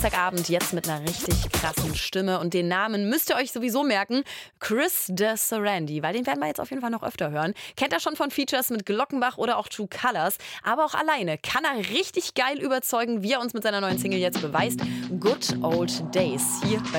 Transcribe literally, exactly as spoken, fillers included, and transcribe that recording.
Samstagabend jetzt mit einer richtig krassen Stimme. Und den Namen müsst ihr euch sowieso merken. Chris de Sarandí, weil den werden wir jetzt auf jeden Fall noch öfter hören. Kennt er schon von Features mit Glockenbach oder auch True Colors. Aber auch alleine kann er richtig geil überzeugen, wie er uns mit seiner neuen Single jetzt beweist. Good Old Days hier bei